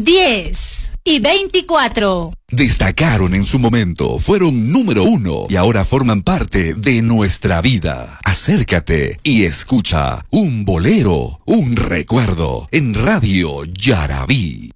10 y 24. Destacaron en su momento, fueron número 1 y ahora forman parte de nuestra vida. Acércate y escucha un bolero, un recuerdo en Radio Yarabí.